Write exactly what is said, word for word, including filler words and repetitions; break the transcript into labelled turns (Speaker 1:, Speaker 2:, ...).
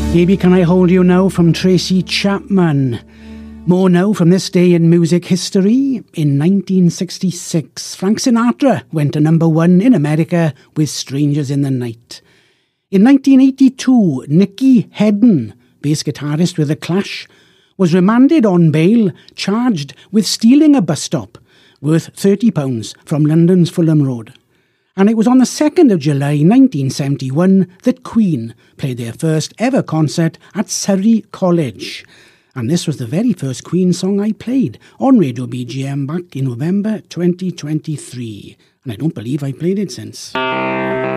Speaker 1: Baby Can I Hold You Now from Tracy Chapman. More now from this day in music history. In nineteen sixty-six, Frank Sinatra went to number one in America with Strangers in the Night. In nineteen eighty-two, Nicky Hedden, bass guitarist with The Clash, was remanded on bail, charged with stealing a bus stop worth thirty pounds from London's Fulham Road. And it was on the second of July nineteen seventy-one that Queen played their first ever concert at Surrey College. And this was the very first Queen song I played on Radio B G M back in November twenty twenty-three. And I don't believe I played it since.